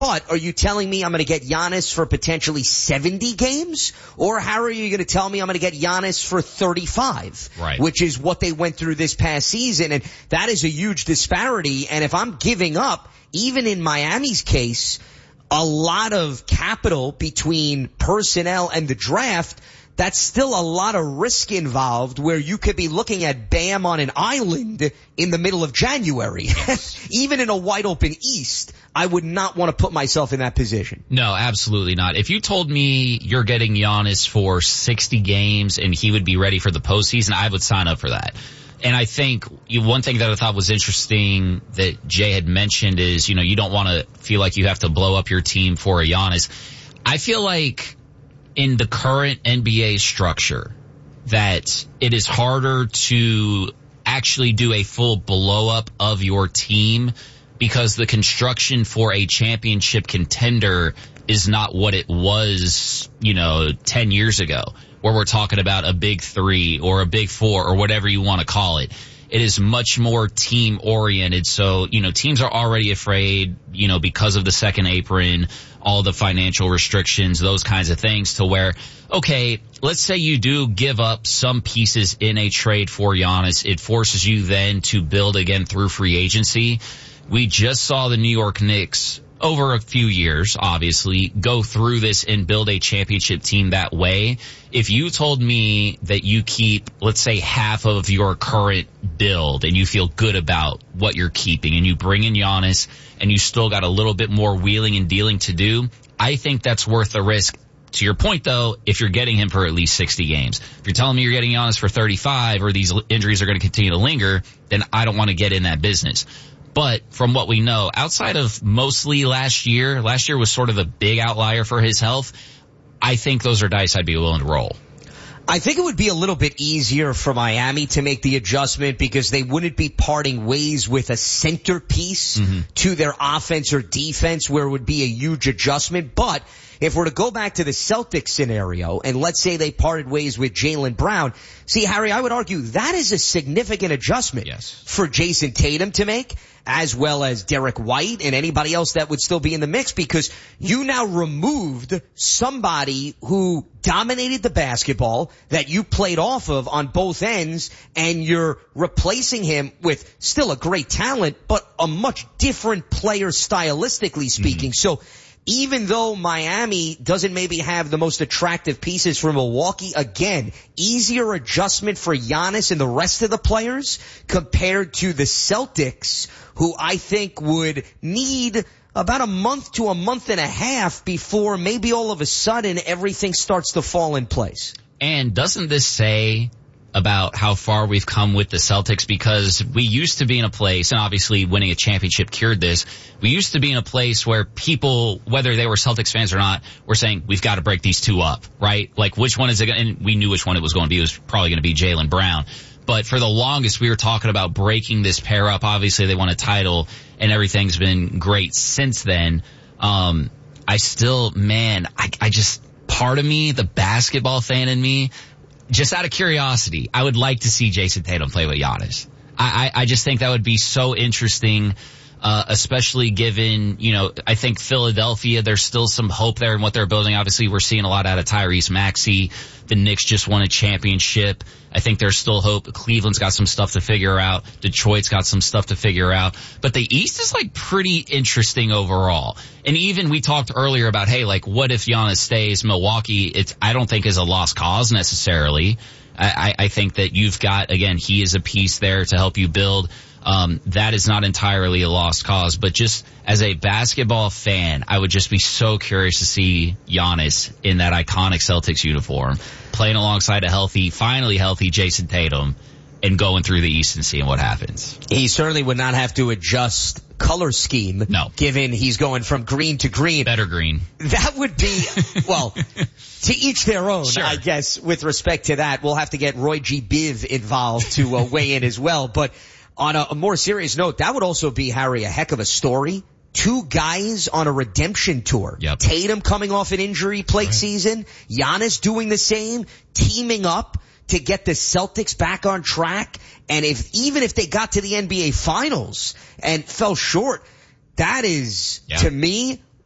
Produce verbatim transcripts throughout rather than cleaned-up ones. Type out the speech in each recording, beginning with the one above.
But are you telling me I'm going to get Giannis for potentially seventy games? Or how are you going to tell me I'm going to get Giannis for thirty-five? Right. Which is what they went through this past season. And that is a huge disparity. And if I'm giving up, even in Miami's case, a lot of capital between personnel and the draft, that's still a lot of risk involved where you could be looking at Bam on an island in the middle of January. Even in a wide open East, I would not want to put myself in that position. No, absolutely not. If you told me you're getting Giannis for sixty games and he would be ready for the postseason, I would sign up for that. And I think one thing that I thought was interesting that Jay had mentioned is, you know, you don't want to feel like you have to blow up your team for a Giannis. I feel like in the current N B A structure that it is harder to actually do a full blow up of your team because the construction for a championship contender is not what it was, you know, ten years ago, where we're talking about a big three or a big four or whatever you want to call it. It is much more team oriented. So, you know, teams are already afraid, you know, because of the second apron, all the financial restrictions, those kinds of things, to where, okay, let's say you do give up some pieces in a trade for Giannis. It forces you then to build again through free agency. We just saw the New York Knicks over a few years, obviously, go through this and build a championship team that way. If you told me that you keep, let's say, half of your current build and you feel good about what you're keeping and you bring in Giannis and you still got a little bit more wheeling and dealing to do, I think that's worth the risk. To your point, though, if you're getting him for at least sixty games. If you're telling me you're getting Giannis for thirty-five or these injuries are going to continue to linger, then I don't want to get in that business. But from what we know, outside of mostly last year, last year was sort of the big outlier for his health, I think those are dice I'd be willing to roll. I think it would be a little bit easier for Miami to make the adjustment because they wouldn't be parting ways with a centerpiece mm-hmm. to their offense or defense where it would be a huge adjustment. But if we're to go back to the Celtics scenario, and let's say they parted ways with Jaylen Brown, see, Harry, I would argue that is a significant adjustment yes. for Jason Tatum to make, as well as Derek White and anybody else that would still be in the mix, because you now removed somebody who dominated the basketball that you played off of on both ends, and you're replacing him with still a great talent, but a much different player stylistically speaking. Mm-hmm. So even though Miami doesn't maybe have the most attractive pieces for Milwaukee, again, easier adjustment for Giannis and the rest of the players compared to the Celtics, who I think would need about a month to a month and a half before maybe all of a sudden everything starts to fall in place. And doesn't this say about how far we've come with the Celtics? Because we used to be in a place, and obviously winning a championship cured this, we used to be in a place where people, whether they were Celtics fans or not, were saying, we've got to break these two up, right? Like, which one is it going to, and we knew which one it was going to be. It was probably going to be Jaylen Brown. But for the longest, we were talking about breaking this pair up. Obviously, they won a title, and everything's been great since then. Um, I still, man, I, I just, part of me, the basketball fan in me, just out of curiosity, I would like to see Jason Tatum play with Giannis. I, I, I just think that would be so interesting, uh, especially given, you know, I think Philadelphia, there's still some hope there in what they're building. Obviously, we're seeing a lot out of Tyrese Maxey. The Knicks just won a championship. I think there's still hope. Cleveland's got some stuff to figure out. Detroit's got some stuff to figure out. But the East is like pretty interesting overall. And even we talked earlier about, hey, like what if Giannis stays? Milwaukee, it's, I don't think is a lost cause necessarily. I, I think that you've got, again, he is a piece there to help you build. Um, that is not entirely a lost cause, but just as a basketball fan, I would just be so curious to see Giannis in that iconic Celtics uniform, playing alongside a healthy, finally healthy Jason Tatum, and going through the East and seeing what happens. He certainly would not have to adjust color scheme. No. Given he's going from green to green. Better green. That would be, well, to each their own, sure. I guess, with respect to that. We'll have to get Roy G. Biv involved to uh, weigh in as well. But on a, a more serious note, that would also be, Harry, a heck of a story. Two guys on a redemption tour. Yep. Tatum coming off an injury-plagued right. season. Giannis doing the same, teaming up to get the Celtics back on track. And if even if they got to the N B A Finals and fell short, that is, yeah. to me,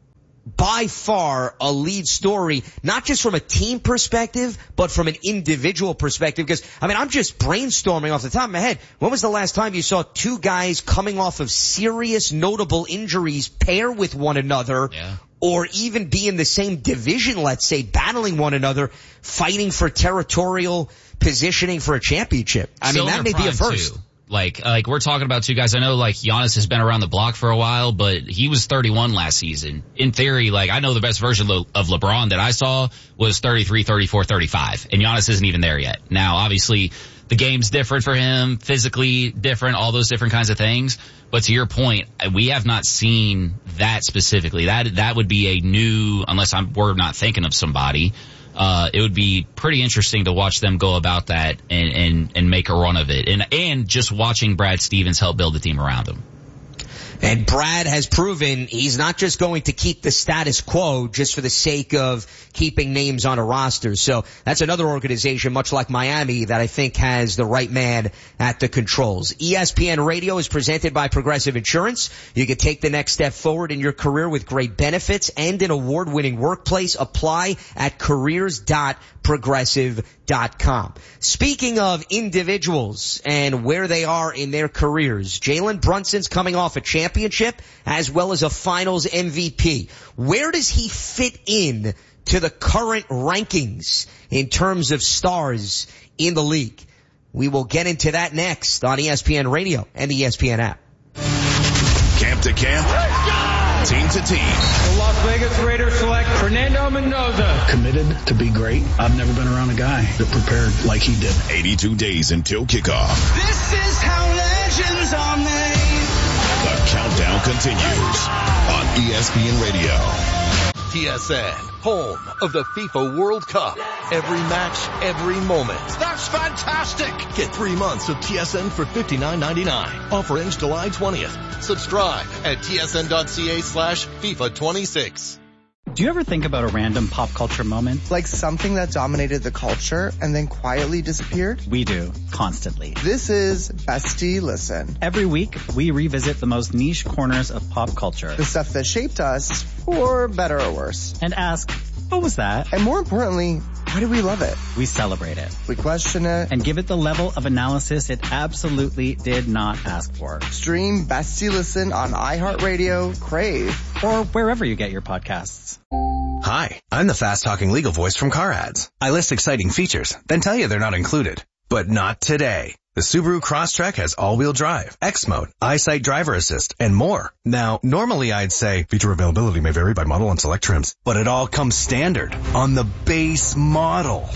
by far a lead story, not just from a team perspective, but from an individual perspective. Because, I mean, I'm just brainstorming off the top of my head. When was the last time you saw two guys coming off of serious, notable injuries pair with one another? Yeah. Or even be in the same division, let's say, battling one another, fighting for territorial positioning for a championship? I Still mean, that may be a first. Too. Like, like we're talking about two guys. I know, like, Giannis has been around the block for a while, but he was thirty-one last season. In theory, like, I know the best version of LeBron that I saw was thirty-three, thirty-four, thirty-five, and Giannis isn't even there yet. Now, obviously, the game's different for him, physically different, all those different kinds of things. But to your point, we have not seen that specifically. That, that would be a new, unless I'm, we're not thinking of somebody. Uh, it would be pretty interesting to watch them go about that and, and, and make a run of it. And, and just watching Brad Stevens help build the team around him. And Brad has proven he's not just going to keep the status quo just for the sake of keeping names on a roster. So that's another organization, much like Miami, that I think has the right man at the controls. E S P N Radio is presented by Progressive Insurance. You can take the next step forward in your career with great benefits and an award-winning workplace. Apply at careers dot progressive dot com. Speaking of individuals and where they are in their careers, Jalen Brunson's coming off a championship as well as a finals M V P. Where does he fit in to the current rankings in terms of stars in the league? We will get into that next on E S P N Radio and the E S P N app. Camp to camp, team to team. The Las Vegas Raiders select Fernando Mendoza. Committed to be great. I've never been around a guy that prepared like he did. eighty-two days until kickoff. This is how legends are made. The countdown continues on E S P N Radio. T S N, home of the FIFA World Cup. Every match, every moment. That's fantastic. Get three months of T S N for fifty-nine ninety-nine. Offer ends July twentieth. Subscribe at tsn.ca slash FIFA 26. Do you ever think about a random pop culture moment? Like something that dominated the culture and then quietly disappeared? We do, constantly. This is Bestie Listen. Every week, we revisit the most niche corners of pop culture. The stuff that shaped us, for better or worse. And ask, what was that? And more importantly, why do we love it? We celebrate it. We question it. And give it the level of analysis it absolutely did not ask for. Stream Bestie Listen on iHeartRadio, Crave, or wherever you get your podcasts. Hi, I'm the fast-talking legal voice from Car Ads. I list exciting features, then tell you they're not included. But not today. The Subaru Crosstrek has all-wheel drive, X mode, EyeSight driver assist, and more. Now, normally I'd say feature availability may vary by model and select trims, but it all comes standard on the base model.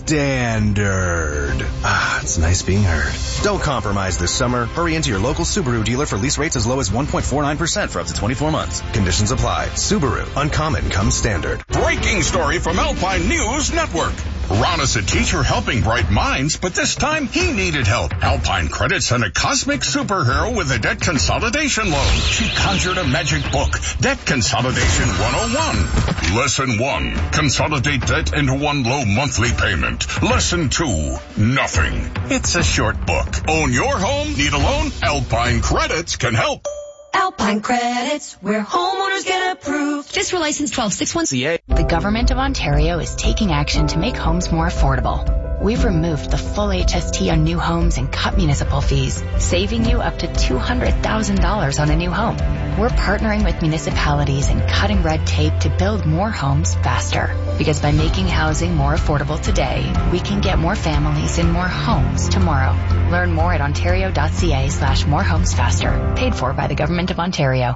Standard. Ah, it's nice being heard. Don't compromise this summer. Hurry into your local Subaru dealer for lease rates as low as one point four nine percent for up to twenty-four months. Conditions apply. Subaru. Uncommon comes standard. Breaking story from Alpine News Network. Ron is a teacher helping bright minds, but this time he needed help. Alpine Credit sent a cosmic superhero with a debt consolidation loan. She conjured a magic book, Debt Consolidation one oh one. Lesson one, consolidate debt into one low monthly payment. Lesson two, nothing. It's a short book. Own your home? Need a loan? Alpine Credits can help. Alpine Credits, where homeowners get approved. Just for license twelve six one C A. The Government of Ontario is taking action to make homes more affordable. We've removed the full H S T on new homes and cut municipal fees, saving you up to two hundred thousand dollars on a new home. We're partnering with municipalities and cutting red tape to build more homes faster. Because by making housing more affordable today, we can get more families in more homes tomorrow. Learn more at ontario.ca slash more homes faster. Paid for by the Government of Ontario.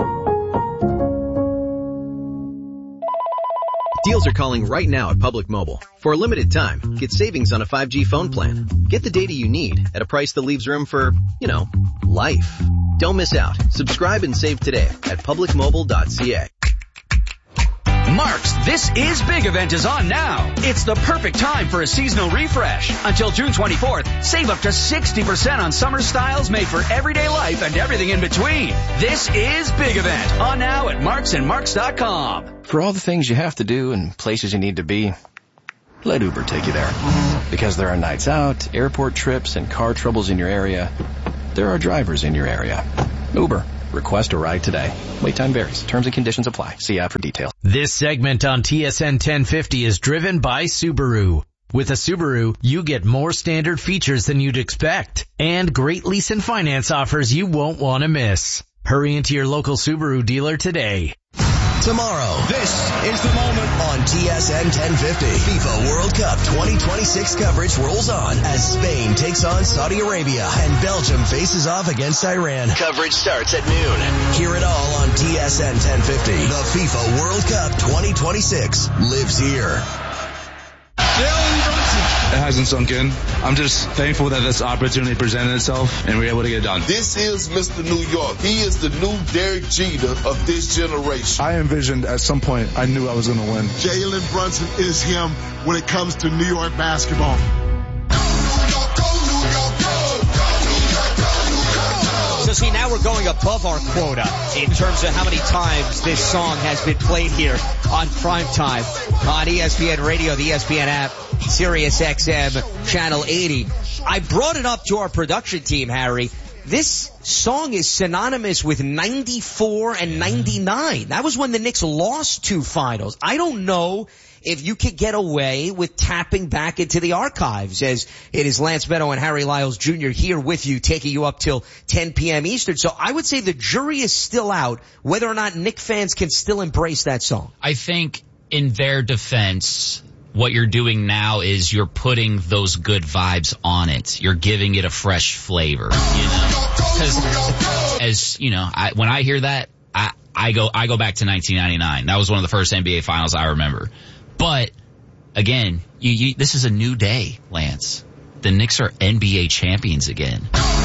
Deals are calling right now at Public Mobile. For a limited time, get savings on a five G phone plan. Get the data you need at a price that leaves room for, you know, life. Don't miss out. Subscribe and save today at public mobile dot c a. Mark's This Is Big event is on now. It's the perfect time for a seasonal refresh. Until June twenty-fourth, save up to sixty percent on summer styles made for everyday life and everything in between. This Is Big event on now at marks and marks dot com. For all the things you have to do and places you need to be, let Uber take you there. Because there are nights out, airport trips, and car troubles in your area, there are drivers in your area. Uber. Request a ride today. Wait time varies. Terms and conditions apply. See app for details. This segment on T S N ten fifty is driven by Subaru. With a Subaru, you get more standard features than you'd expect and great lease and finance offers you won't want to miss. Hurry into your local Subaru dealer today. Tomorrow, this is the moment on T S N ten fifty. FIFA World Cup twenty twenty-six coverage rolls on as Spain takes on Saudi Arabia and Belgium faces off against Iran. Coverage starts at noon. Hear it all on T S N ten fifty. The FIFA World Cup twenty twenty-six lives here. Jalen Brunson. It hasn't sunk in. I'm just thankful that this opportunity presented itself and we were able to get it done. This is Mister New York. He is the new Derek Jeter of this generation. I envisioned at some point I knew I was going to win. Jalen Brunson is him when it comes to New York basketball. So see, now we're going above our quota in terms of how many times this song has been played here on Primetime on E S P N Radio, the E S P N app, Sirius X M, Channel eighty. I brought it up to our production team, Harry. This song is synonymous with ninety-four and ninety-nine. That was when the Knicks lost two finals. I don't know if you could get away with tapping back into the archives, as it is Lance Meadow and Harry Lyles Junior here with you, taking you up till ten p.m. Eastern. So I would say the jury is still out whether or not Knicks fans can still embrace that song. I think in their defense, what you're doing now is you're putting those good vibes on it. You're giving it a fresh flavor, you know? Because, as, you know, I, when I hear that, I, I go, I go back to nineteen ninety-nine. That was one of the first N B A finals I remember. But, again, you, you, this is a new day, Lance. The Knicks are N B A champions again.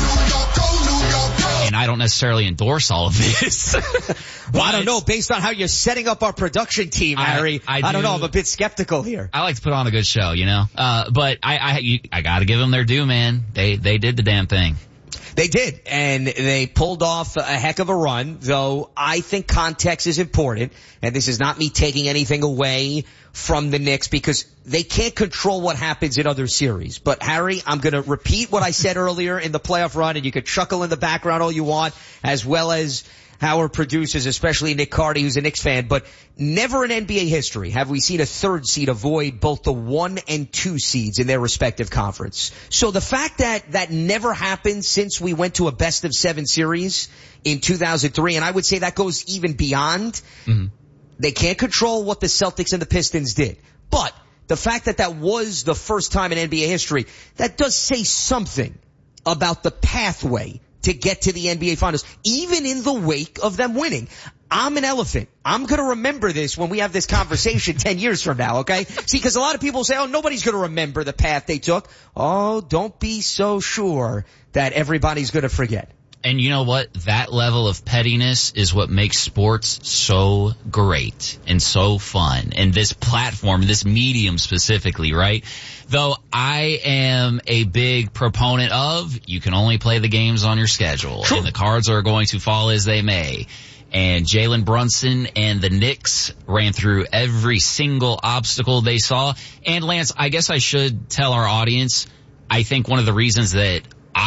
And I don't necessarily endorse all of this. Well, I don't know. Based on how you're setting up our production team, Harry, I, I, do, I don't know. I'm a bit skeptical here. I like to put on a good show, you know. Uh, but I, I, you, I got to give them their due, man. They, they did the damn thing. They did, and they pulled off a heck of a run, though I think context is important, and this is not me taking anything away from the Knicks because they can't control what happens in other series. But, Harry, I'm going to repeat what I said earlier in the playoff run, and you could chuckle in the background all you want, as well as our producers, especially Nick Carty, who's a Knicks fan, but never in N B A history have we seen a third seed avoid both the one and two seeds in their respective conference. So the fact that that never happened since we went to a best of seven series in two thousand three, and I would say that goes even beyond, mm-hmm. They can't control what the Celtics and the Pistons did. But the fact that that was the first time in N B A history, that does say something about the pathway to get to the N B A Finals, even in the wake of them winning. I'm an elephant. I'm going to remember this when we have this conversation ten years from now, okay? See, because a lot of people say, oh, nobody's going to remember the path they took. Oh, don't be so sure that everybody's going to forget. And you know what? That level of pettiness is what makes sports so great and so fun. And this platform, this medium specifically, right? Though I am a big proponent of, you can only play the games on your schedule. True. And the cards are going to fall as they may. And Jalen Brunson and the Knicks ran through every single obstacle they saw. And Lance, I guess I should tell our audience, I think one of the reasons that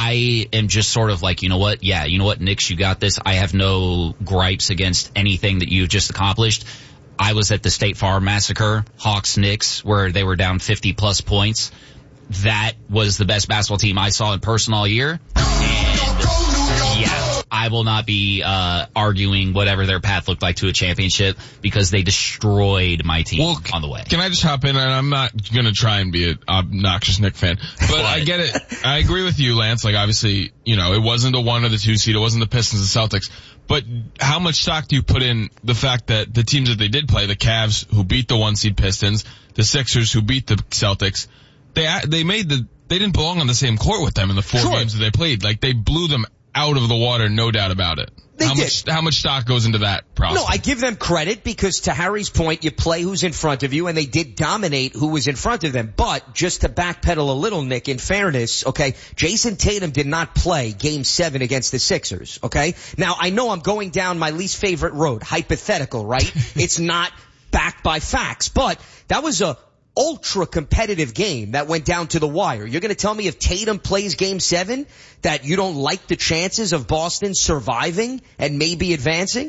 I am just sort of like, you know what? Yeah, you know what, Knicks, you got this. I have no gripes against anything that you've just accomplished. I was at the State Farm Massacre, Hawks Knicks, where they were down fifty plus points. That was the best basketball team I saw in person all year. And yeah, I will not be uh arguing whatever their path looked like to a championship because they destroyed my team well, on the way. Can I just hop in? And I'm not going to try and be an obnoxious Knicks fan, but I get it. I agree with you, Lance. Like, obviously, you know, it wasn't the one or the two seed. It wasn't the Pistons, the Celtics. But how much stock do you put in the fact that the teams that they did play, the Cavs who beat the one seed Pistons, the Sixers who beat the Celtics, they they made the they didn't belong on the same court with them in the four sure. games that they played. Like, they blew them out of the water, no doubt about it. They how did. much how much stock goes into that process? No, I give them credit because, to Harry's point, you play who's in front of you, and they did dominate who was in front of them. But just to backpedal a little, Nick, in fairness, okay, Jason Tatum did not play Game seven against the Sixers, okay? Now, I know I'm going down my least favorite road, hypothetical, right? It's not backed by facts, but that was a ultra competitive game that went down to the wire. You're going to tell me if Tatum plays game seven that you don't like the chances of Boston surviving and maybe advancing?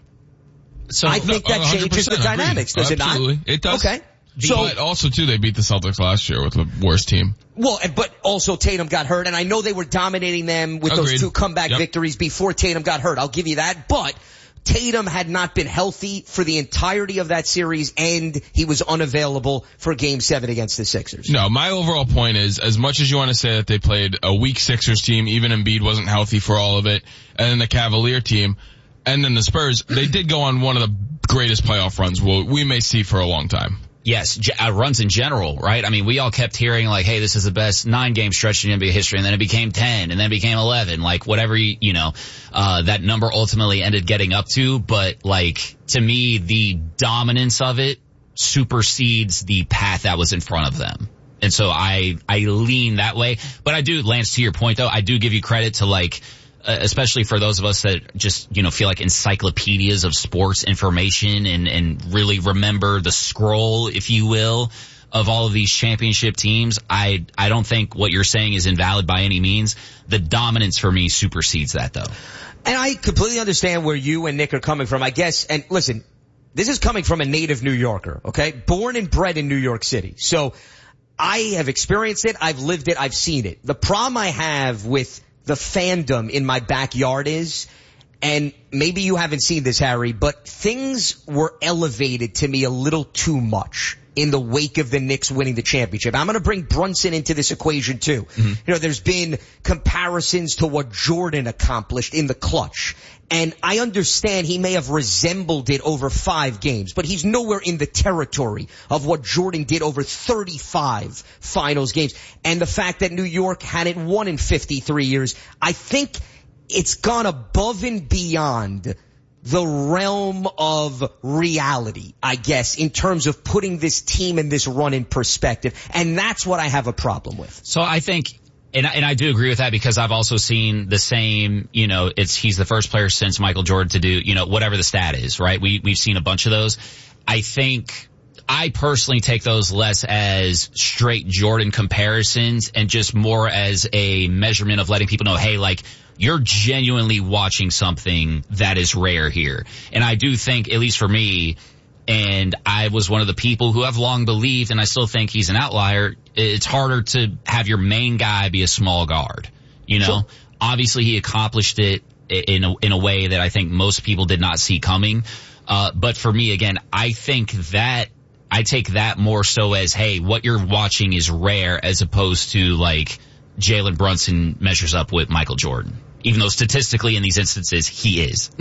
So I think no, that changes the dynamics, does Absolutely. it not? It does. Okay. So, but also too, they beat the Celtics last year with the worst team. Well, but also Tatum got hurt, and I know they were dominating them with Agreed. those two comeback Yep. victories before Tatum got hurt. I'll give you that. But Tatum had not been healthy for the entirety of that series, and he was unavailable for game seven against the Sixers. No, my overall point is, as much as you want to say that they played a weak Sixers team, even Embiid wasn't healthy for all of it, and then the Cavalier team, and then the Spurs, they did go on one of the greatest playoff runs we'll, we may see for a long time. Yes, uh, runs in general, right? I mean, we all kept hearing like, hey, this is the best nine-game stretch in N B A history, and then it became ten, and then it became eleven, like whatever, you, you know, uh, that number ultimately ended getting up to. But like, to me, the dominance of it supersedes the path that was in front of them. And so I, I lean that way. But I do, Lance, to your point though, I do give you credit to like, Uh, especially for those of us that just, you know, feel like encyclopedias of sports information and, and really remember the scroll, if you will, of all of these championship teams. I, I don't think what you're saying is invalid by any means. The dominance for me supersedes that though. And I completely understand where you and Nick are coming from, I guess. And listen, this is coming from a native New Yorker, okay? Born and bred in New York City. So I have experienced it. I've lived it. I've seen it. The problem I have with the fandom in my backyard is, and maybe you haven't seen this, Harry, but things were elevated to me a little too much in the wake of the Knicks winning the championship. I'm going to bring Brunson into this equation too. Mm-hmm. You know, there's been comparisons to what Jordan accomplished in the clutch. And I understand he may have resembled it over five games, but he's nowhere in the territory of what Jordan did over thirty-five finals games. And the fact that New York hadn't won in fifty-three years, I think it's gone above and beyond the realm of reality, I guess, in terms of putting this team and this run in perspective. And that's what I have a problem with. So I think, and I, and I do agree with that because I've also seen the same, you know, it's, he's the first player since Michael Jordan to do, you know, whatever the stat is, right? We, we've seen a bunch of those. I think, I personally take those less as straight Jordan comparisons and just more as a measurement of letting people know, hey, like, you're genuinely watching something that is rare here. And I do think, at least for me, and I was one of the people who have long believed, and I still think he's an outlier, it's harder to have your main guy be a small guard. You know, sure. Obviously he accomplished it in a, in a way that I think most people did not see coming. Uh, but for me, again, I think that I take that more so as, hey, what you're watching is rare as opposed to like Jalen Brunson measures up with Michael Jordan. Even though statistically in these instances, he is.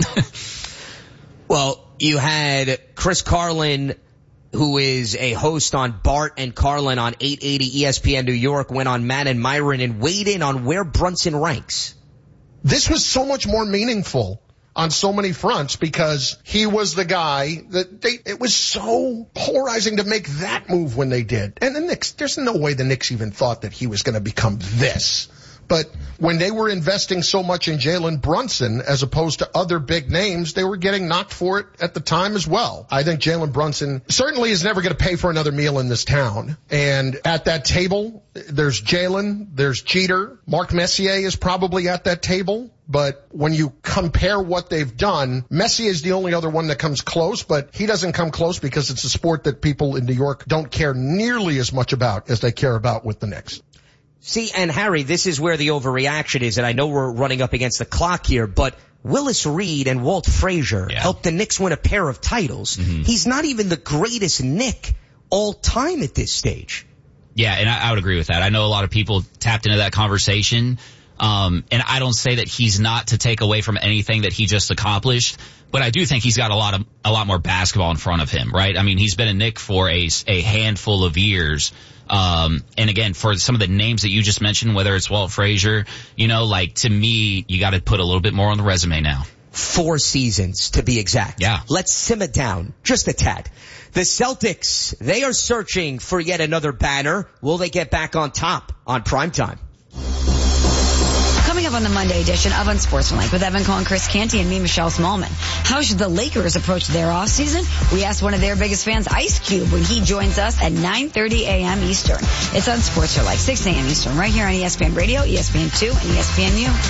Well, you had Chris Carlin, who is a host on Bart and Carlin on eight eighty E S P N New York, went on Matt and Myron and weighed in on where Brunson ranks. This was so much more meaningful on so many fronts because he was the guy that they, it was so polarizing to make that move when they did. And the Knicks, there's no way the Knicks even thought that he was going to become this. But when they were investing so much in Jalen Brunson as opposed to other big names, they were getting knocked for it at the time as well. I think Jalen Brunson certainly is never going to pay for another meal in this town. And at that table, there's Jalen, there's Jeter, Mark Messier is probably at that table. But when you compare what they've done, Messier is the only other one that comes close, but he doesn't come close because it's a sport that people in New York don't care nearly as much about as they care about with the Knicks. See, and Harry, this is where the overreaction is, and I know we're running up against the clock here, but Willis Reed and Walt Frazier yeah. helped the Knicks win a pair of titles. Mm-hmm. He's not even the greatest Knick all time at this stage. Yeah, and I, I would agree with that. I know a lot of people tapped into that conversation, um, and I don't say that he's not to take away from anything that he just accomplished, but I do think he's got a lot of a lot more basketball in front of him, right? I mean, he's been a Knick for a, a handful of years. Um, and again, for some of the names that you just mentioned, whether it's Walt Frazier, you know, like to me, you got to put a little bit more on the resume now. Four seasons to be exact. Yeah. Let's simmer down just a tad. The Celtics, they are searching for yet another banner. Will they get back on top on primetime? Coming up on the Monday edition of Unsportsmanlike with Evan Cohen, Chris Canty, and me, Michelle Smallman. How should the Lakers approach their offseason? We asked one of their biggest fans, Ice Cube, when he joins us at nine thirty a.m. Eastern. It's Unsportsmanlike, six a.m. Eastern, right here on E S P N Radio, E S P N two, and E S P N U.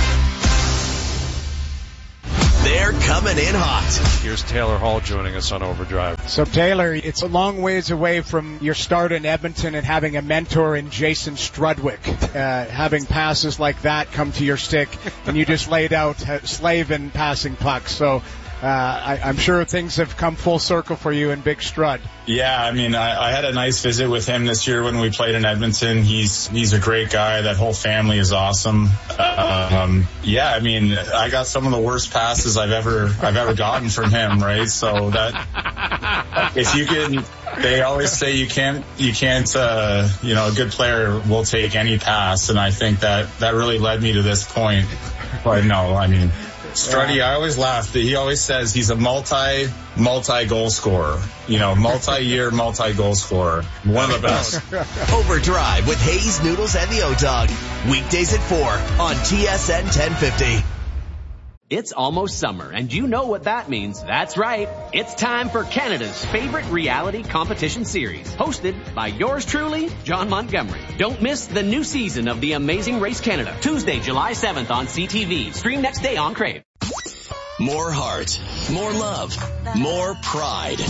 They're coming in hot. Here's Taylor Hall joining us on Overdrive. So Taylor, it's a long ways away from your start in Edmonton and having a mentor in Jason Strudwick. Uh, having passes like that come to your stick, and you just laid out uh, Slavin passing pucks. So uh, I, I'm sure things have come full circle for you in Big Strud. Yeah, I mean, I, I had a nice visit with him this year when we played in Edmonton. He's he's a great guy. That whole family is awesome. Um, yeah, I mean, I got some of the worst passes I've ever I've ever gotten from him, right? So that if you can, they always say you can't you can't uh, you know, a good player will take any pass, and I think that that really led me to this point. But no, I mean, Struddy, I always laugh that he always says he's a multi, multi goal scorer. You know, multi-year, multi-goal scorer. One of the best. Overdrive with Hayes, Noodles, and the O-Dog. Weekdays at four on T S N ten fifty. It's almost summer, and you know what that means. That's right. It's time for Canada's favorite reality competition series, hosted by yours truly, John Montgomery. Don't miss the new season of The Amazing Race Canada, Tuesday, July seventh on C T V. Stream next day on Crave. More heart, more love, more pride.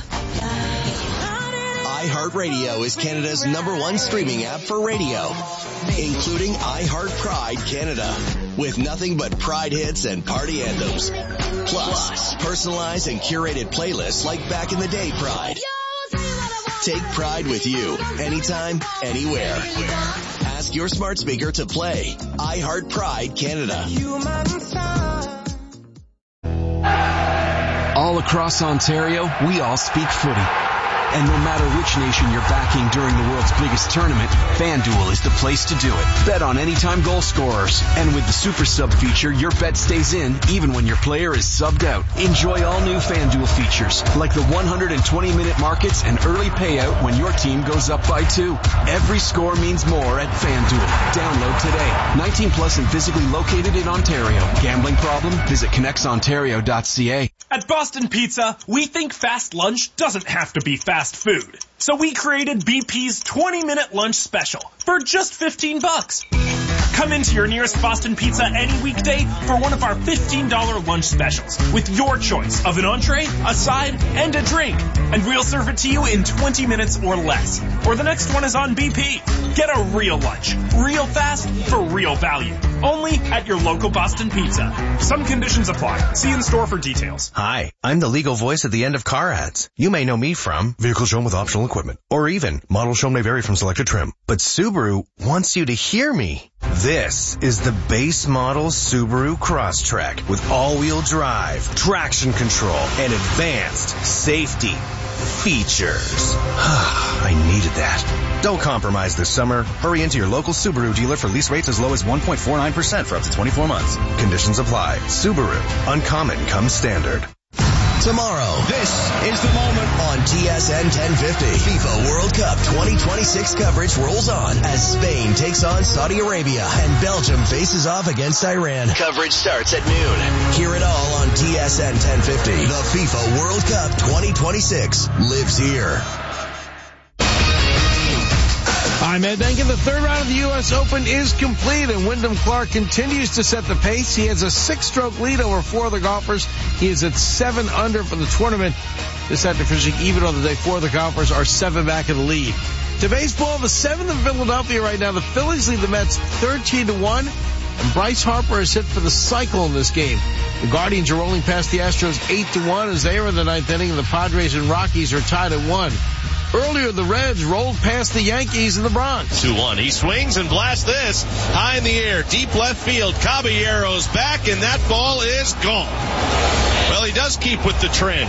iHeartRadio is Canada's number one streaming app for radio, including iHeart Pride Canada, with nothing but Pride hits and party anthems. Plus, personalized and curated playlists like Back in the Day Pride. Take Pride with you, anytime, anywhere. Ask your smart speaker to play iHeart Pride Canada. All across Ontario, we all speak footy. And no matter which nation you're backing during the world's biggest tournament, FanDuel is the place to do it. Bet on anytime goal scorers. And with the Super Sub feature, your bet stays in even when your player is subbed out. Enjoy all new FanDuel features, like the one hundred twenty minute markets and early payout when your team goes up by two. Every score means more at FanDuel. Download today. nineteen plus and physically located in Ontario. Gambling problem? Visit connects ontario dot c a. At Boston Pizza, we think fast lunch doesn't have to be fast food. So we created B P's twenty minute lunch special for just fifteen bucks. Come into your nearest Boston Pizza any weekday for one of our fifteen dollar lunch specials with your choice of an entree, a side, and a drink. And we'll serve it to you in twenty minutes or less. Or the next one is on B P. Get a real lunch, real fast, for real value. Only at your local Boston Pizza. Some conditions apply. See in store for details. Hi, I'm the legal voice at the end of car ads. You may know me from vehicle shown with optional equipment, or even model shown may vary from selected trim. But Subaru wants you to hear me. This is the base model Subaru Crosstrek with all-wheel drive, traction control, and advanced safety features. I needed that. Don't compromise this summer. Hurry into your local Subaru dealer for lease rates as low as one point four nine percent for up to twenty-four months. Conditions apply. Subaru. Uncommon comes standard. Tomorrow, this is the moment on T S N ten fifty. FIFA World Cup twenty twenty-six coverage rolls on as Spain takes on Saudi Arabia and Belgium faces off against Iran. Coverage starts at noon. Hear it all on T S N ten fifty. The FIFA World Cup twenty twenty-six lives here. I'm Ed Benkin. The third round of the U S Open is complete, and Wyndham Clark continues to set the pace. He has a six-stroke lead over four other golfers. He is at seven under for the tournament. This after finishing even on the day, four of the golfers are seven back in the lead. To baseball, the seventh of Philadelphia right now. The Phillies lead the Mets thirteen to one, and Bryce Harper is hit for the cycle in this game. The Guardians are rolling past the Astros eight to one as they are in the ninth inning, and the Padres and Rockies are tied at one. Earlier, the Reds rolled past the Yankees in the Bronx. two one. He swings and blasts this high in the air, deep left field. Caballero's back, and that ball is gone. Well, he does keep with the trend.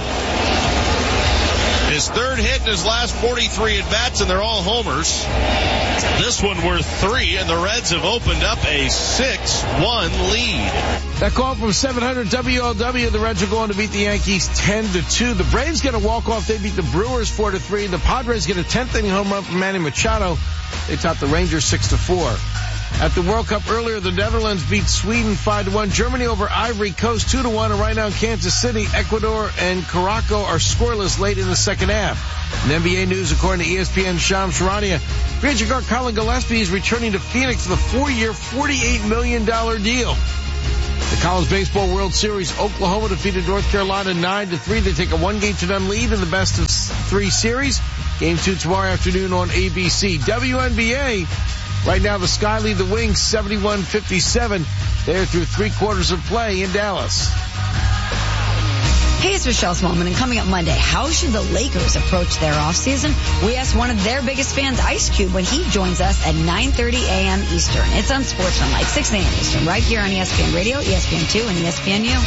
His third hit in his last forty-three at-bats, and they're all homers. This one worth three, and the Reds have opened up a six one lead. That call from seven hundred W L W, the Reds are going to beat the Yankees ten to two. The Braves get a walk-off. They beat the Brewers four to three. The Padres get a tenth inning home run from Manny Machado. They top the Rangers six to four. At the World Cup earlier, the Netherlands beat Sweden five to one. Germany over Ivory Coast two to one. And right now in Kansas City, Ecuador and Caraco are scoreless late in the second half. In N B A news, according to E S P N's Shams Charania, free agent guard Colin Gillespie is returning to Phoenix with a four-year, forty-eight million dollars deal. The College Baseball World Series, Oklahoma defeated North Carolina nine to three. They take a one-game to none lead in the best of three series. Game two tomorrow afternoon on A B C. W N B A, right now the Sky lead the Wings seventy-one fifty-seven. They're through three quarters of play in Dallas. Hey, it's Michelle Smallman, and coming up Monday, how should the Lakers approach their offseason? We asked one of their biggest fans, Ice Cube, when he joins us at nine thirty a.m. Eastern. It's on Sportsmanlike, six a.m. Eastern, right here on E S P N Radio, E S P N two, and E S P N U.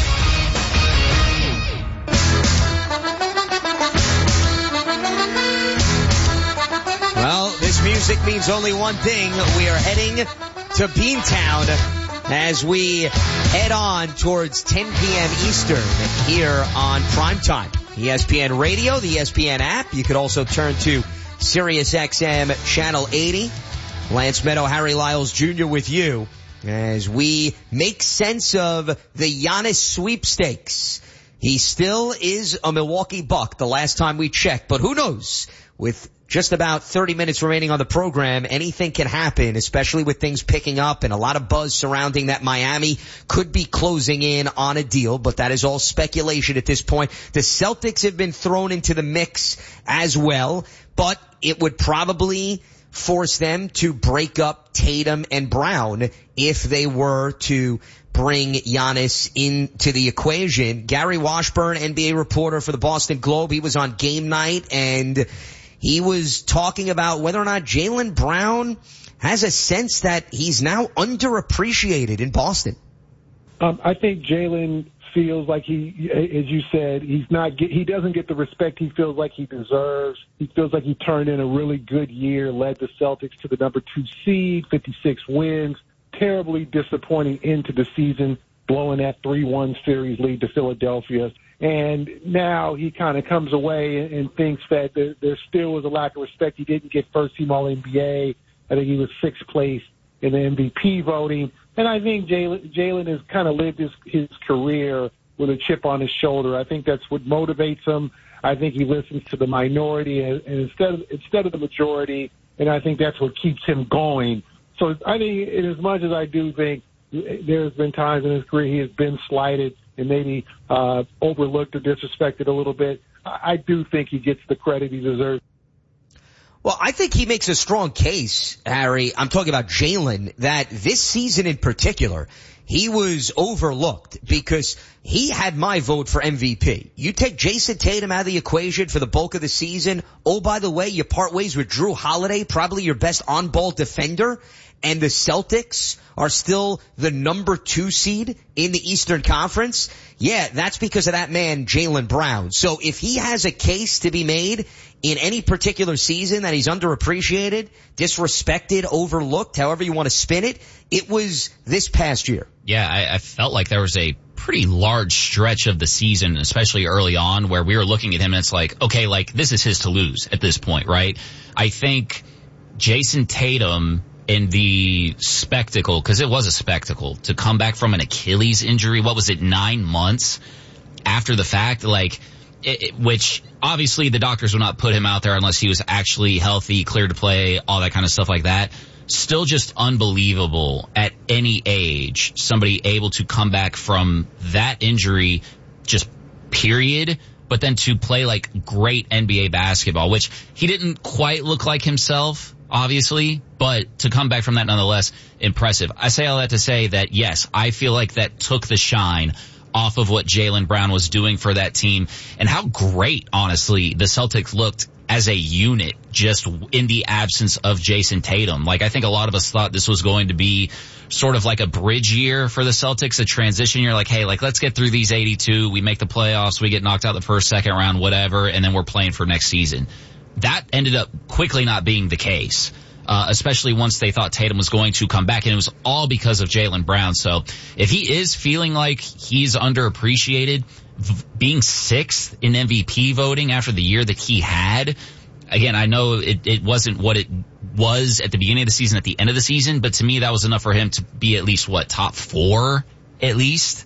Well, this music means only one thing. We are heading to Beantown as we head on towards ten p.m. Eastern here on Primetime. E S P N Radio, the E S P N app. You could also turn to Sirius X M Channel eighty. Lance Meadow, Harry Lyles Junior with you as we make sense of the Giannis sweepstakes. He still is a Milwaukee Buck the last time we checked, but who knows? With just about thirty minutes remaining on the program, anything can happen, especially with things picking up and a lot of buzz surrounding that Miami could be closing in on a deal, but that is all speculation at this point. The Celtics have been thrown into the mix as well, but it would probably force them to break up Tatum and Brown if they were to bring Giannis into the equation. Gary Washburn, N B A reporter for the Boston Globe, he was on game night and he was talking about whether or not Jaylen Brown has a sense that he's now underappreciated in Boston. Um, I think Jaylen feels like he, as you said, he's not get, he doesn't get the respect he feels like he deserves. He feels like he turned in a really good year, led the Celtics to the number two seed, fifty-six wins, terribly disappointing end to the season, blowing that three one series lead to Philadelphia. And now he kind of comes away and, and thinks that there, there still was a lack of respect. He didn't get first team All N B A. I think he was sixth place in the M V P voting. And I think Jaylen, Jaylen has kind of lived his, his career with a chip on his shoulder. I think that's what motivates him. I think he listens to the minority and, and instead of, instead of the majority. And I think that's what keeps him going. So I think, in as much as I do think there's been times in his career he has been slighted and maybe uh, overlooked or disrespected a little bit, I do think he gets the credit he deserves. Well, I think he makes a strong case, Harry. I'm talking about Jaylen, that this season in particular, he was overlooked because he had my vote for M V P. You take Jason Tatum out of the equation for the bulk of the season. Oh, by the way, you part ways with Drew Holiday, probably your best on-ball defender. And the Celtics are still the number two seed in the Eastern Conference. Yeah, that's because of that man, Jaylen Brown. So if he has a case to be made in any particular season that he's underappreciated, disrespected, overlooked, however you want to spin it, it was this past year. Yeah, I, I felt like there was a pretty large stretch of the season, especially early on, where we were looking at him and it's like, okay, like this is his to lose at this point, right? I think Jason Tatum, in the spectacle, because it was a spectacle, to come back from an Achilles injury, what was it, nine months after the fact, like, it, it, which obviously the doctors would not put him out there unless he was actually healthy, cleared to play, all that kind of stuff like that. Still just unbelievable at any age, somebody able to come back from that injury, just period, but then to play like great N B A basketball, which he didn't quite look like himself, obviously, but to come back from that nonetheless, impressive. I say all that to say that, yes, I feel like that took the shine off of what Jaylen Brown was doing for that team and how great, honestly, the Celtics looked as a unit just in the absence of Jason Tatum. Like, I think a lot of us thought this was going to be sort of like a bridge year for the Celtics, a transition year, like, hey, like, let's get through these eighty-two, we make the playoffs, we get knocked out the first, second round, whatever, and then we're playing for next season. That ended up quickly not being the case, uh, especially once they thought Tatum was going to come back, and it was all because of Jaylen Brown. So if he is feeling like he's underappreciated, v- being sixth in M V P voting after the year that he had, again, I know it, it wasn't what it was at the beginning of the season, at the end of the season, but to me that was enough for him to be at least, what, top four at least?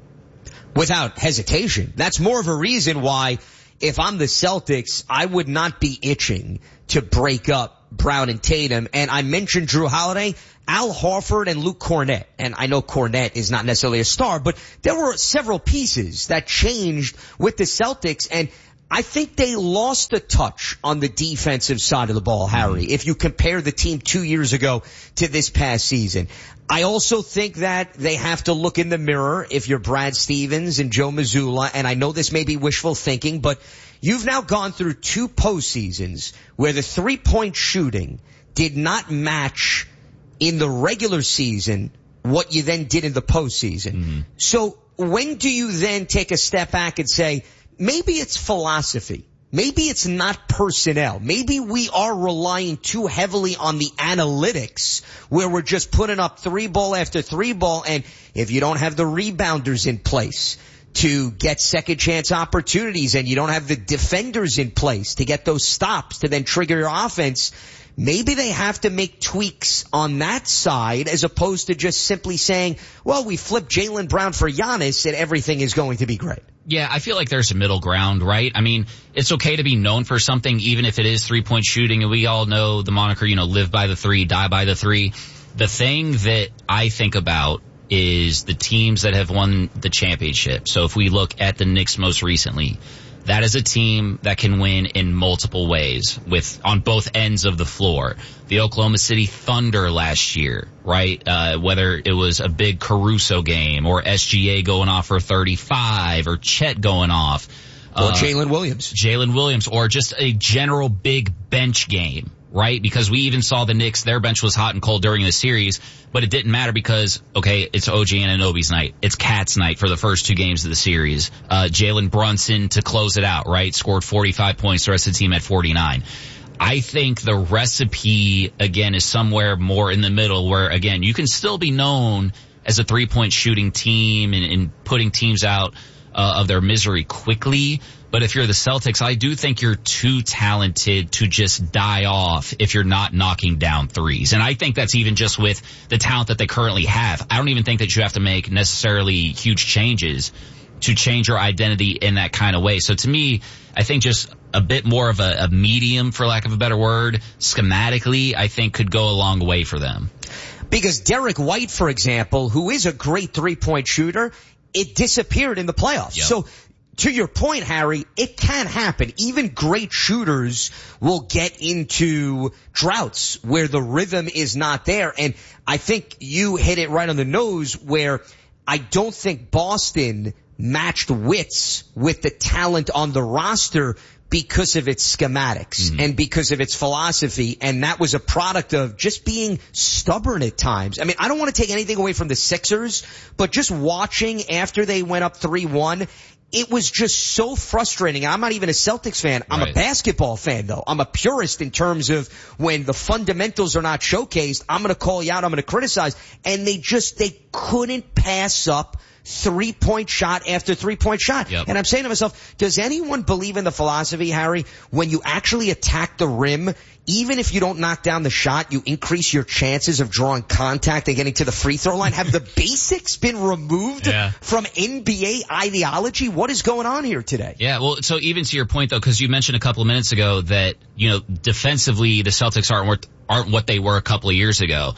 Without hesitation. That's more of a reason why, if I'm the Celtics, I would not be itching to break up Brown and Tatum. And I mentioned Drew Holiday, Al Horford, and Luke Kornet. And I know Kornet is not necessarily a star, but there were several pieces that changed with the Celtics, and I think they lost a touch on the defensive side of the ball, Harry, if you compare the team two years ago to this past season. I also think that they have to look in the mirror if you're Brad Stevens and Joe Mazzulla, and I know this may be wishful thinking, but you've now gone through two postseasons where the three-point shooting did not match in the regular season what you then did in the postseason. Mm-hmm. So when do you then take a step back and say, maybe it's philosophy. Maybe it's not personnel. Maybe we are relying too heavily on the analytics where we're just putting up three ball after three ball, and if you don't have the rebounders in place to get second chance opportunities and you don't have the defenders in place to get those stops to then trigger your offense, maybe they have to make tweaks on that side as opposed to just simply saying, well, we flipped Jaylen Brown for Giannis and everything is going to be great. Yeah, I feel like there's a middle ground, right? I mean, it's okay to be known for something, even if it is three-point shooting, and we all know the moniker, you know, live by the three, die by the three. The thing that I think about is the teams that have won the championship. So if we look at the Knicks most recently, that is a team that can win in multiple ways with on both ends of the floor. The Oklahoma City Thunder last year, right? Uh, whether it was a big Caruso game or S G A going off for thirty-five or Chet going off. Or uh, Jalen Williams. Jalen Williams, or just a general big bench game, right? Because we even saw the Knicks, their bench was hot and cold during the series, but it didn't matter because, okay, it's O G Anunoby's night. It's Cat's night for the first two games of the series. Uh, Jalen Brunson to close it out, right? Scored forty-five points, the rest of the team had forty-nine. I think the recipe, again, is somewhere more in the middle where, again, you can still be known as a three-point shooting team and, and putting teams out uh, of their misery quickly. But if you're the Celtics, I do think you're too talented to just die off if you're not knocking down threes. And I think that's even just with the talent that they currently have. I don't even think that you have to make necessarily huge changes to change your identity in that kind of way. So to me, I think just a bit more of a, a medium, for lack of a better word, schematically, I think could go a long way for them. Because Derek White, for example, who is a great three-point shooter, it disappeared in the playoffs. Yep. So to your point, Harry, it can happen. Even great shooters will get into droughts where the rhythm is not there. And I think you hit it right on the nose where I don't think Boston matched wits with the talent on the roster because of its schematics mm-hmm. and because of its philosophy. And that was a product of just being stubborn at times. I mean, I don't want to take anything away from the Sixers, but just watching after they went up three one, it was just so frustrating. I'm not even a Celtics fan. I'm right. a basketball fan, though. I'm a purist in terms of when the fundamentals are not showcased, I'm going to call you out, I'm going to criticize. And they just, they couldn't pass up three-point shot after three-point shot. Yep. And I'm saying to myself, does anyone believe in the philosophy, Harry, when you actually attack the rim, even if you don't knock down the shot, you increase your chances of drawing contact and getting to the free throw line? Have the basics been removed yeah. from N B A ideology? What is going on here today? Yeah, well, so even to your point, though, because you mentioned a couple of minutes ago that, you know, defensively the Celtics aren't, aren't what they were a couple of years ago.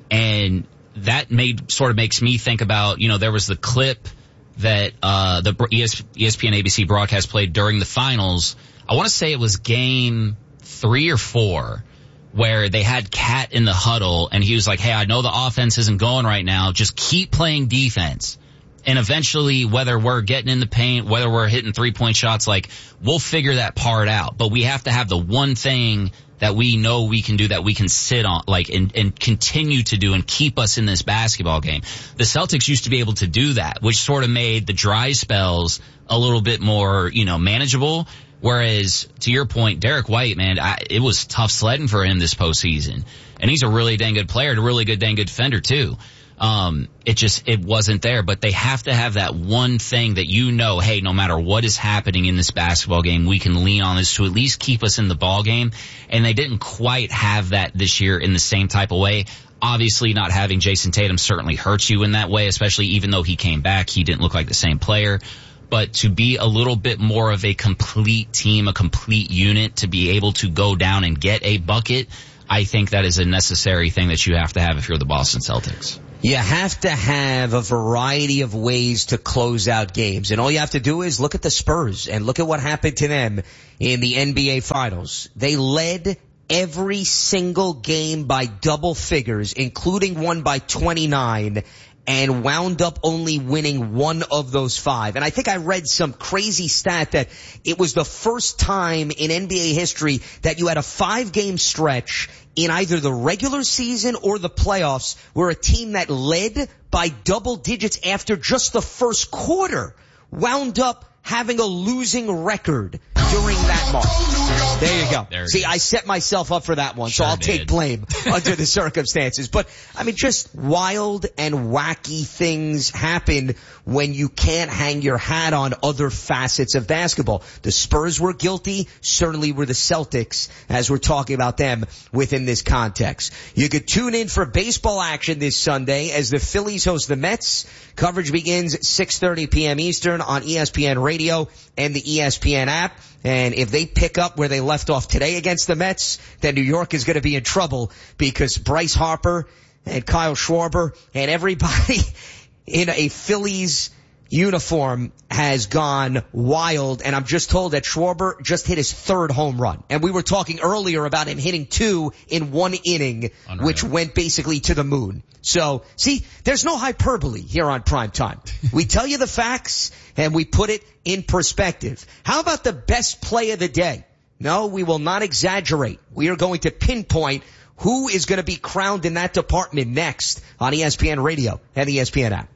And that made sort of makes me think about, you know, there was the clip that uh the E S P N A B C broadcast played during the finals. I want to say it was game three or four where they had Cat in the huddle and he was like, hey, I know the offense isn't going right now. Just keep playing defense. And eventually, whether we're getting in the paint, whether we're hitting three-point shots, like, we'll figure that part out. But we have to have the one thing that we know we can do, that we can sit on, like, and, and continue to do and keep us in this basketball game. The Celtics used to be able to do that, which sort of made the dry spells a little bit more, you know, manageable. Whereas, to your point, Derek White, man, I, it was tough sledding for him this postseason. And he's a really dang good player, and a really good dang good defender, too. Um, it just, it wasn't there, but they have to have that one thing that you know, hey, no matter what is happening in this basketball game, we can lean on this to at least keep us in the ball game. And they didn't quite have that this year in the same type of way. Obviously, not having Jason Tatum certainly hurts you in that way, especially even though he came back, he didn't look like the same player. But to be a little bit more of a complete team, a complete unit, to be able to go down and get a bucket, I think that is a necessary thing that you have to have if you're the Boston Celtics. You have to have a variety of ways to close out games. And all you have to do is look at the Spurs and look at what happened to them in the N B A Finals. They led every single game by double figures, including one by twenty-nine, and wound up only winning one of those five. And I think I read some crazy stat that it was the first time in N B A history that you had a five-game stretch in either the regular season or the playoffs where a team that led by double digits after just the first quarter wound up having a losing record during that mark. There you go. There See, I set myself up for that one, sure so I'll did. take blame under the circumstances. But, I mean, just wild and wacky things happen when you can't hang your hat on other facets of basketball. The Spurs were guilty, certainly were the Celtics, as we're talking about them within this context. You could tune in for baseball action this Sunday as the Phillies host the Mets. Coverage begins at six thirty p.m. Eastern on E S P N Radio and the E S P N app. And if they pick up where they left off today against the Mets, then New York is going to be in trouble because Bryce Harper and Kyle Schwarber and everybody in a Phillies uniform has gone wild. And I'm just told that Schwarber just hit his third home run. And we were talking earlier about him hitting two in one inning, Unreal. which went basically to the moon. So, see, there's no hyperbole here on Prime Time. We tell you the facts and we put it in perspective. How about the best play of the day? No, we will not exaggerate. We are going to pinpoint who is going to be crowned in that department next on E S P N Radio and the E S P N app.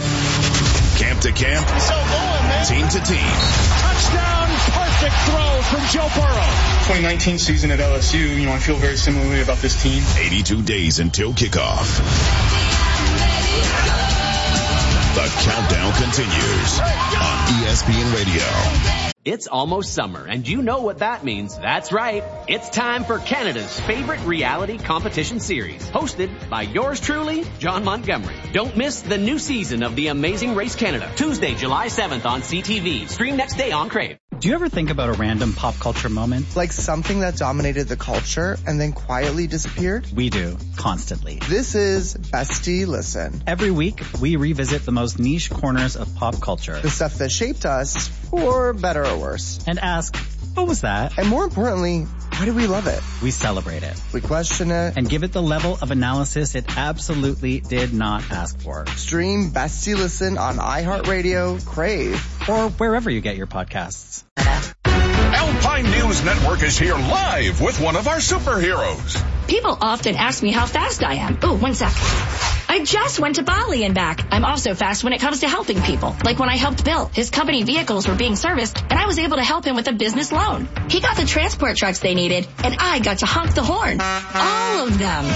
Camp to camp, team to team. Touchdown, perfect throw from Joe Burrow. twenty nineteen season at L S U, you know, I feel very similarly about this team. eighty-two days until kickoff. The countdown continues on E S P N Radio. It's almost summer, and you know what that means. That's right. It's time for Canada's favorite reality competition series, hosted by yours truly, John Montgomery. Don't miss the new season of The Amazing Race Canada, Tuesday, July seventh on C T V. Stream next day on Crave. Do you ever think about a random pop culture moment? Like something that dominated the culture and then quietly disappeared? We do, constantly. This is Bestie Listen. Every week, we revisit the most niche corners of pop culture. The stuff that shaped us, for better or worse. And ask, what was that? And more importantly, why do we love it? We celebrate it. We question it. And give it the level of analysis it absolutely did not ask for. Stream Bestie Listen on iHeartRadio, Crave, or wherever you get your podcasts. Alpine News Network is here live with one of our superheroes. People often ask me how fast I am. Oh, one sec. I just went to Bali and back. I'm also fast when it comes to helping people. Like when I helped Bill. His company vehicles were being serviced, and I was able to help him with a business loan. He got the transport trucks they needed, and I got to honk the horn. All of them.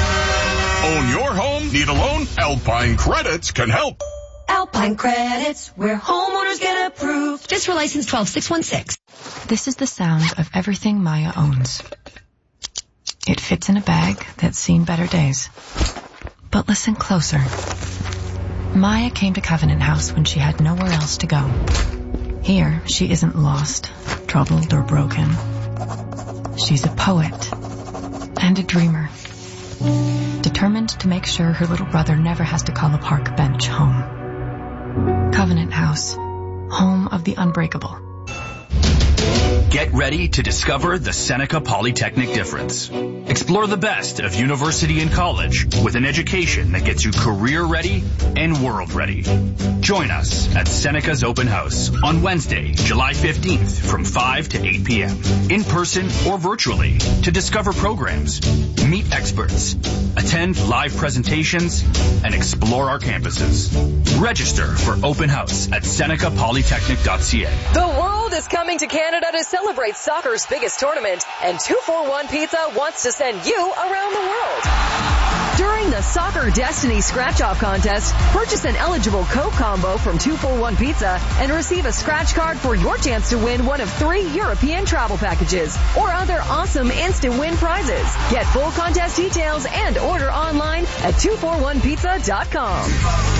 Own your home? Need a loan? Alpine Credits can help. Alpine Credits, where homeowners get approved. Just for license twelve six one six. This is the sound of everything Maya owns. It fits in a bag that's seen better days. But listen closer. Maya came to Covenant House when she had nowhere else to go. Here, she isn't lost, troubled, or broken. She's a poet and a dreamer, determined to make sure her little brother never has to call a park bench home. Covenant House, home of the unbreakable. Get ready to discover the Seneca Polytechnic difference. Explore the best of university and college with an education that gets you career ready and world ready. Join us at Seneca's Open House on Wednesday, July fifteenth from five to eight p.m. in person or virtually to discover programs, meet experts, attend live presentations, and explore our campuses. Register for Open House at seneca polytechnic dot c a. The world is coming to Canada to celebrate celebrate soccer's biggest tournament, and two forty-one Pizza wants to send you around the world. During the Soccer Destiny Scratch-Off Contest, purchase an eligible Coke combo from two forty-one Pizza and receive a scratch card for your chance to win one of three European travel packages or other awesome instant win prizes. Get full contest details and order online at two forty-one pizza dot com.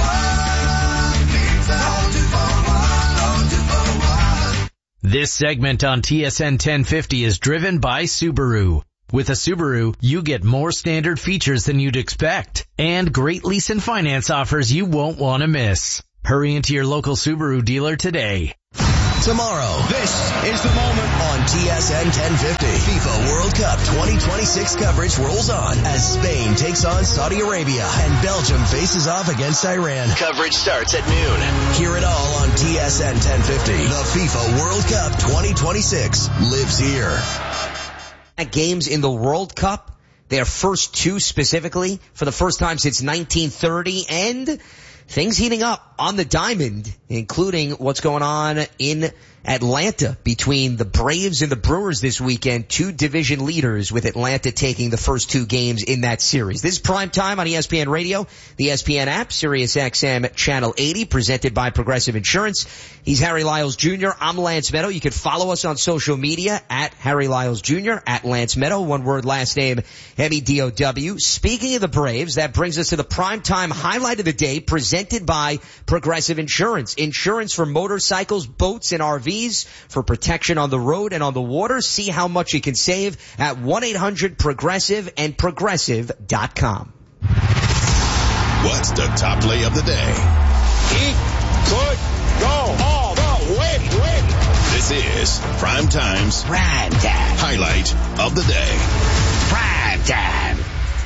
This segment on T S N ten fifty is driven by Subaru. With a Subaru, you get more standard features than you'd expect and great lease and finance offers you won't want to miss. Hurry into your local Subaru dealer today. Tomorrow, this is the moment on T S N ten fifty. FIFA World Cup twenty twenty-six coverage rolls on as Spain takes on Saudi Arabia and Belgium faces off against Iran. Coverage starts at noon. Hear it all on T S N ten fifty. The FIFA World Cup twenty twenty-six lives here. Games in the World Cup, their first two specifically, for the first time since nineteen thirty, and things heating up on the diamond, including what's going on in Atlanta between the Braves and the Brewers this weekend, two division leaders with Atlanta taking the first two games in that series. This is Prime Time on E S P N Radio, the E S P N app, Sirius X M Channel eighty, presented by Progressive Insurance. He's Harry Lyles Junior I'm Lance Meadow. You can follow us on social media at Harry Lyles Junior, at Lance Meadow, one word, last name, M E D O W. Speaking of the Braves, that brings us to the Prime Time highlight of the day, presented by Progressive Insurance. Insurance for motorcycles, boats, and R Vs for protection on the road and on the water. See how much you can save at one eight hundred progressive and progressive dot com. What's the top play of the day? He could go all the way, way. This is Prime Time's Prime Time highlight of the day. Prime Time.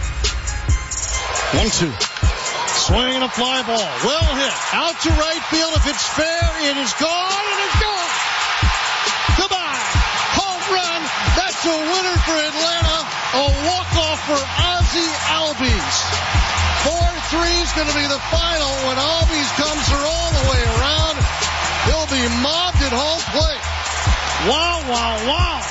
One, two. Swinging a fly ball. Well hit. Out to right field. If it's fair, it is gone, and it's gone. Goodbye. Home run. That's a winner for Atlanta. A walk-off for Ozzie Albies. four three is going to be the final when Albies comes her all the way around. He'll be mobbed at home plate. Wow, wow,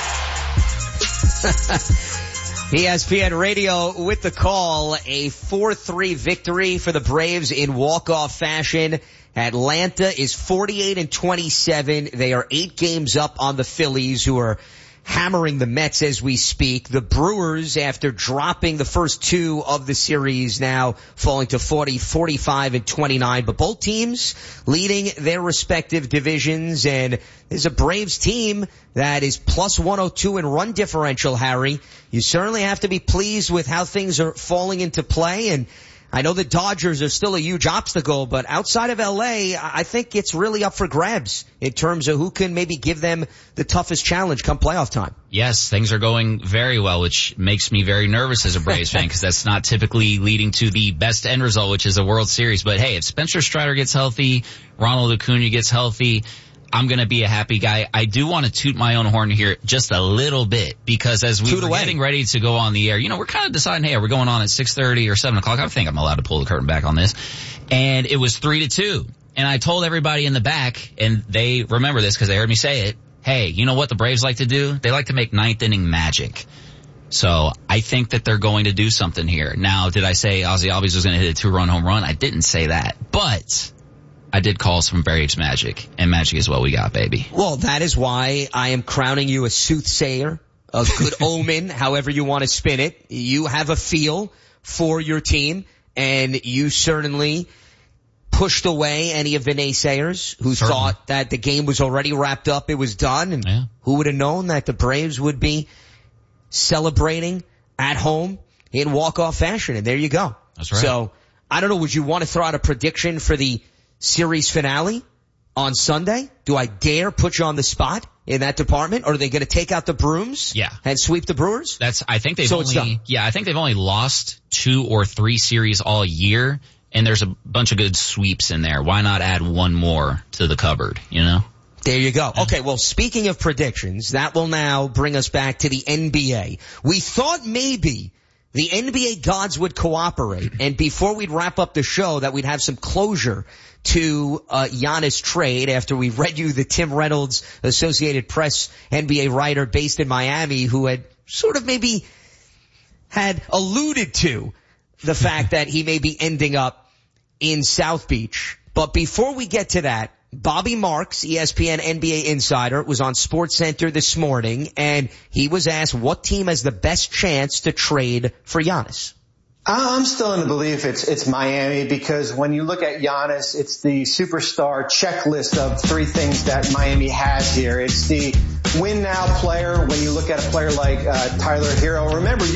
wow. E S P N Radio with the call, a four three victory for the Braves in walk-off fashion. Atlanta is forty-eight and twenty-seven. They are eight games up on the Phillies, who are hammering the Mets as we speak. The Brewers, after dropping the first two of the series, now falling to forty, forty-five, and twenty-nine. But both teams leading their respective divisions, and there's a Braves team that is plus one oh two in run differential, Harry. You certainly have to be pleased with how things are falling into play, and I know the Dodgers are still a huge obstacle, but outside of L A, I think it's really up for grabs in terms of who can maybe give them the toughest challenge come playoff time. Yes, things are going very well, which makes me very nervous as a Braves fan, because that's not typically leading to the best end result, which is a World Series. But hey, if Spencer Strider gets healthy, Ronald Acuna gets healthy, I'm going to be a happy guy. I do want to toot my own horn here just a little bit, because as we were getting ready to go on the air, you know, we're kind of deciding, hey, are we going on at six thirty or seven o'clock? I think I'm allowed to pull the curtain back on this. And it was three to two. And I told everybody in the back, and they remember this because they heard me say it, hey, you know what the Braves like to do? They like to make ninth inning magic. So I think that they're going to do something here. Now, did I say Ozzie Albies was going to hit a two-run home run? I didn't say that. But I did call some Braves magic, and magic is what we got, baby. Well, that is why I am crowning you a soothsayer, a good omen, however you want to spin it. You have a feel for your team, and you certainly pushed away any of the naysayers who certainly thought that the game was already wrapped up, it was done, and yeah. Who would have known that the Braves would be celebrating at home in walk-off fashion, and there you go. That's right. So, I don't know, would you want to throw out a prediction for the series finale on Sunday? Do I dare put you on the spot in that department? Or are they going to take out the brooms? Yeah. And sweep the Brewers? That's, I think they've so only, yeah, I think they've only lost two or three series all year, and there's a bunch of good sweeps in there. Why not add one more to the cupboard, you know? There you go. Okay, well, speaking of predictions, that will now bring us back to the N B A. We thought maybe the N B A gods would cooperate, and before we'd wrap up the show, that we'd have some closure to uh Giannis trade after we read you the Tim Reynolds, Associated Press N B A writer based in Miami, who had sort of maybe had alluded to the fact that he may be ending up in South Beach. But before we get to that, Bobby Marks, E S P N N B A insider, was on SportsCenter this morning, and he was asked what team has the best chance to trade for Giannis. I'm still in the belief it's it's Miami, because when you look at Giannis, it's the superstar checklist of three things that Miami has here. It's the win now player when you look at a player like uh, Tyler Hero. Remember,